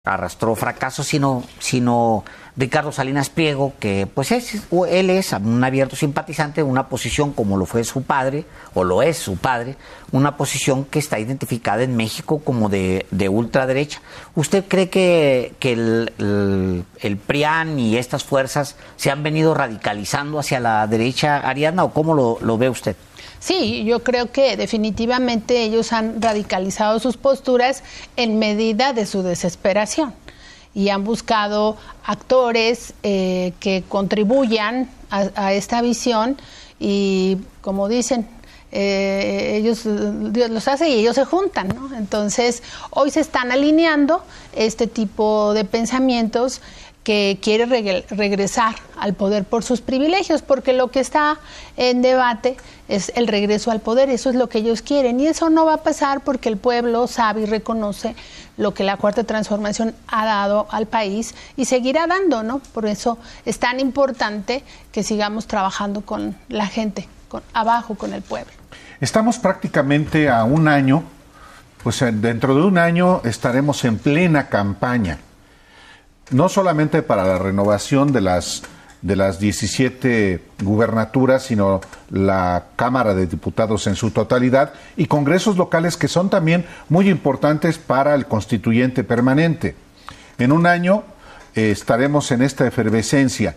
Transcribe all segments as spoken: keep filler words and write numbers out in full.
arrastró fracaso, sino, sino Ricardo Salinas Pliego, que pues es, él es un abierto simpatizante de una posición como lo fue su padre, o lo es su padre, una posición que está identificada en México como de, de ultraderecha. ¿Usted cree que, que el, el, el PRIAN y estas fuerzas se han venido radicalizando hacia la derecha, Ariadna, o cómo lo, lo ve usted? Sí, yo creo que definitivamente ellos han radicalizado sus posturas en medida de su desesperación y han buscado actores eh, que contribuyan a, a esta visión y, como dicen, eh, ellos, Dios los hace y ellos se juntan, ¿no? Entonces, hoy se están alineando este tipo de pensamientos que quiere reg- regresar al poder por sus privilegios, porque lo que está en debate es el regreso al poder, eso es lo que ellos quieren, y eso no va a pasar porque el pueblo sabe y reconoce lo que la Cuarta Transformación ha dado al país y seguirá dando, ¿no? Por eso es tan importante que sigamos trabajando con la gente, con, abajo con el pueblo. Estamos prácticamente a un año, pues dentro de un año estaremos en plena campaña. No solamente para la renovación de las, de las diecisiete gubernaturas, sino la Cámara de Diputados en su totalidad y congresos locales que son también muy importantes para el constituyente permanente. En un año eh, estaremos en esta efervescencia.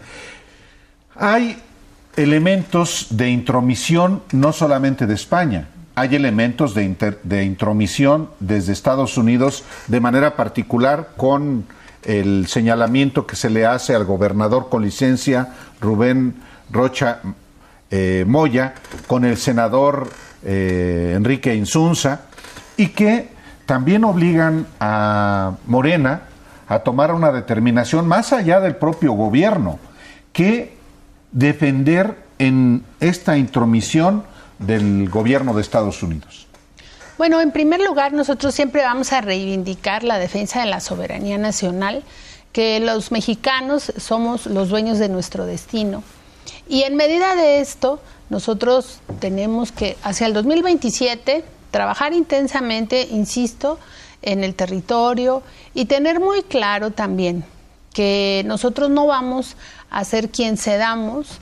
Hay elementos de intromisión no solamente de España, hay elementos de, inter, de intromisión desde Estados Unidos, de manera particular con el señalamiento que se le hace al gobernador con licencia Rubén Rocha eh, Moya, con el senador eh, Enrique Insunza, y que también obligan a Morena a tomar una determinación más allá del propio gobierno, que defender en esta intromisión del gobierno de Estados Unidos. Bueno, en primer lugar, nosotros siempre vamos a reivindicar la defensa de la soberanía nacional, que los mexicanos somos los dueños de nuestro destino. Y en medida de esto, nosotros tenemos que, hacia el dos mil veintisiete, trabajar intensamente, insisto, en el territorio y tener muy claro también que nosotros no vamos a ser quien cedamos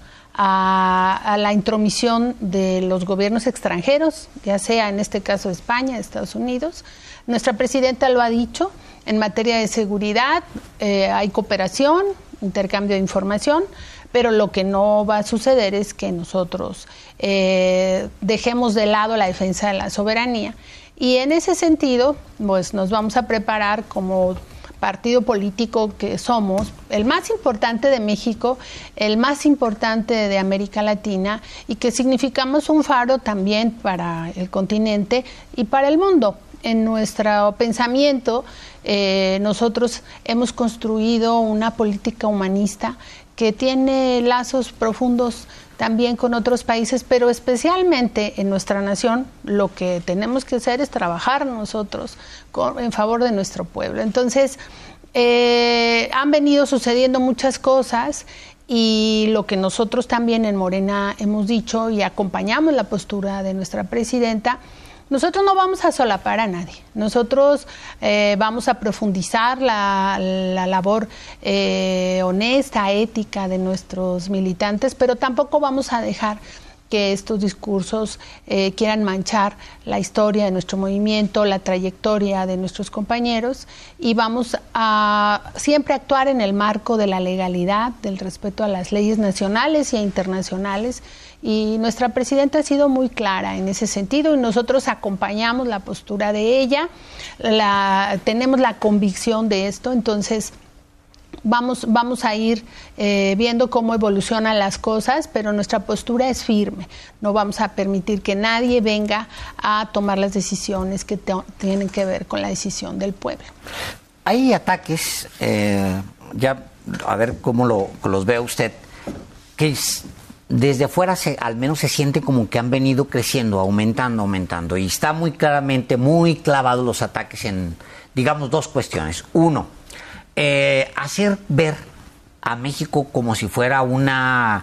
A, a la intromisión de los gobiernos extranjeros, ya sea en este caso España, Estados Unidos. Nuestra presidenta lo ha dicho, en materia de seguridad eh, hay cooperación, intercambio de información, pero lo que no va a suceder es que nosotros eh, dejemos de lado la defensa de la soberanía. Y en ese sentido, pues nos vamos a preparar como partido político que somos, el más importante de México, el más importante de América Latina, y que significamos un faro también para el continente y para el mundo. En nuestro pensamiento, eh, nosotros hemos construido una política humanista que tiene lazos profundos también con otros países, pero especialmente en nuestra nación, lo que tenemos que hacer es trabajar nosotros con, en favor de nuestro pueblo. Entonces, eh, han venido sucediendo muchas cosas y lo que nosotros también en Morena hemos dicho y acompañamos la postura de nuestra presidenta, nosotros no vamos a solapar a nadie, nosotros eh, vamos a profundizar la, la labor eh, honesta, ética de nuestros militantes, pero tampoco vamos a dejar que estos discursos eh, quieran manchar la historia de nuestro movimiento, la trayectoria de nuestros compañeros, y vamos a siempre actuar en el marco de la legalidad, del respeto a las leyes nacionales e internacionales. Y nuestra presidenta ha sido muy clara en ese sentido y nosotros acompañamos la postura de ella, la, tenemos la convicción de esto, entonces vamos, vamos a ir eh, viendo cómo evolucionan las cosas, pero nuestra postura es firme, no vamos a permitir que nadie venga a tomar las decisiones que te, tienen que ver con la decisión del pueblo. Hay ataques, eh, ya a ver cómo lo, los ve usted, que es, desde afuera se, al menos se siente como que han venido creciendo, aumentando, aumentando. Y está muy claramente, muy clavados los ataques en, digamos, dos cuestiones. Uno, eh, hacer ver a México como si fuera una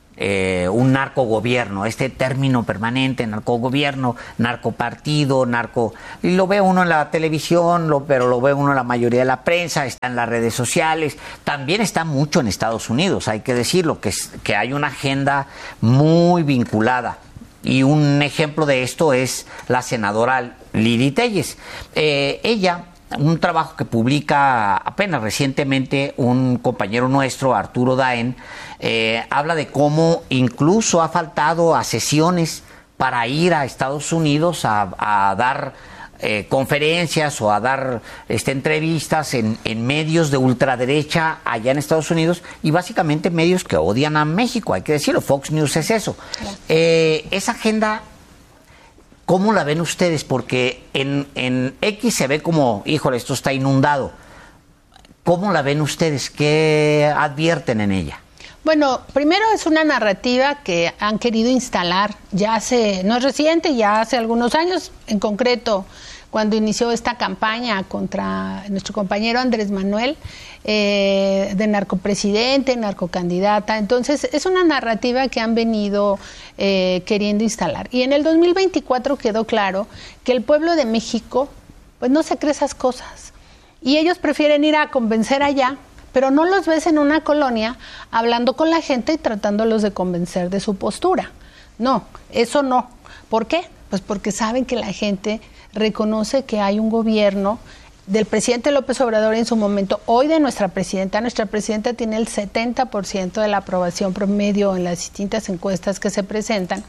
eh, un narcogobierno, este término permanente, narcogobierno, narcopartido, narco... Y lo ve uno en la televisión, lo, pero lo ve uno en la mayoría de la prensa, está en las redes sociales, también está mucho en Estados Unidos, hay que decirlo, que, es, que hay una agenda muy vinculada. Y un ejemplo de esto es la senadora Lili Telles. Eh, ella... Un trabajo que publica apenas recientemente un compañero nuestro, Arturo Daen, eh, habla de cómo incluso ha faltado a sesiones para ir a Estados Unidos a, a dar eh, conferencias o a dar este, entrevistas en, en medios de ultraderecha allá en Estados Unidos, y básicamente medios que odian a México, hay que decirlo. Fox News es eso. Eh, esa agenda... ¿Cómo la ven ustedes? Porque en, en X se ve como, híjole, esto está inundado. ¿Cómo la ven ustedes? ¿Qué advierten en ella? Bueno, primero es una narrativa que han querido instalar ya hace, no es reciente, ya hace algunos años, en concreto cuando inició esta campaña contra nuestro compañero Andrés Manuel, eh, de narcopresidente, narcocandidata. Entonces, es una narrativa que han venido eh, queriendo instalar. Y en el dos mil veinticuatro quedó claro que el pueblo de México, pues no se cree esas cosas. Y ellos prefieren ir a convencer allá, pero no los ves en una colonia hablando con la gente y tratándolos de convencer de su postura. No, eso no. ¿Por qué? Pues porque saben que la gente reconoce que hay un gobierno del presidente López Obrador en su momento, hoy de nuestra presidenta. Nuestra presidenta tiene el setenta por ciento de la aprobación promedio en las distintas encuestas que se presentan.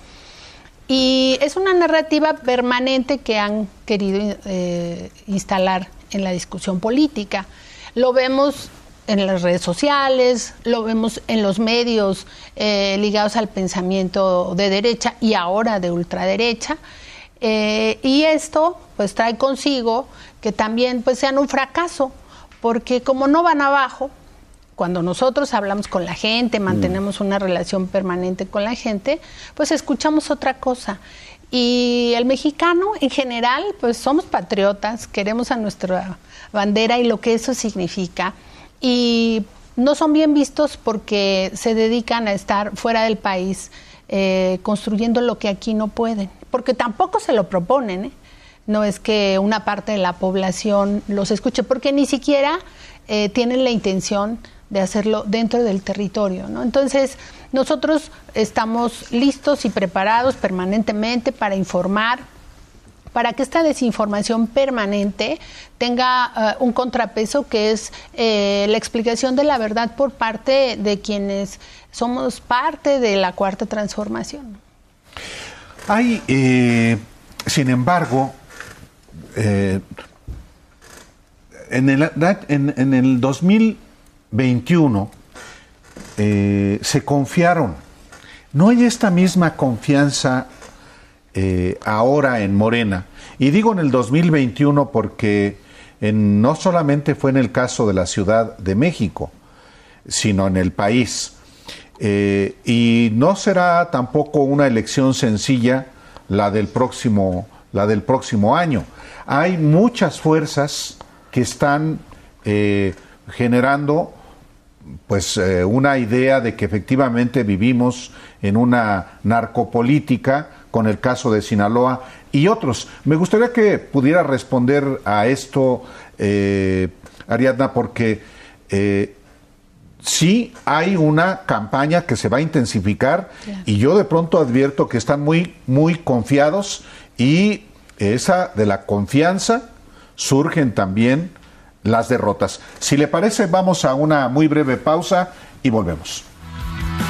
Y es una narrativa permanente que han querido eh, instalar en la discusión política. Lo vemos en las redes sociales, lo vemos en los medios eh, ligados al pensamiento de derecha y ahora de ultraderecha. Eh, y esto pues trae consigo que también pues sean un fracaso, porque como no van abajo, cuando nosotros hablamos con la gente, mantenemos una relación permanente con la gente, pues escuchamos otra cosa. Y el mexicano en general, pues somos patriotas, queremos a nuestra bandera y lo que eso significa, y no son bien vistos porque se dedican a estar fuera del país eh, construyendo lo que aquí no pueden, porque tampoco se lo proponen, ¿eh? No es que una parte de la población los escuche, porque ni siquiera eh, tienen la intención de hacerlo dentro del territorio, ¿no? Entonces, nosotros estamos listos y preparados permanentemente para informar, para que esta desinformación permanente tenga uh, un contrapeso, que es eh, la explicación de la verdad por parte de quienes somos parte de la Cuarta Transformación. Hay, eh, sin embargo, eh, en, el, en, en el dos mil veintiuno eh, se confiaron. ¿No hay esta misma confianza eh, ahora en Morena? Y digo en el dos mil veintiuno porque en, no solamente fue en el caso de la Ciudad de México, sino en el país. Eh, y no será tampoco una elección sencilla la del próximo, la del próximo año. Hay muchas fuerzas que están eh, generando pues eh, una idea de que efectivamente vivimos en una narcopolítica, con el caso de Sinaloa y otros. Me gustaría que pudiera responder a esto, eh, Ariadna, porque eh, sí hay una campaña que se va a intensificar, yeah. y yo de pronto advierto que están muy, muy confiados, y esa de la confianza surgen también las derrotas. Si le parece, vamos a una muy breve pausa y volvemos.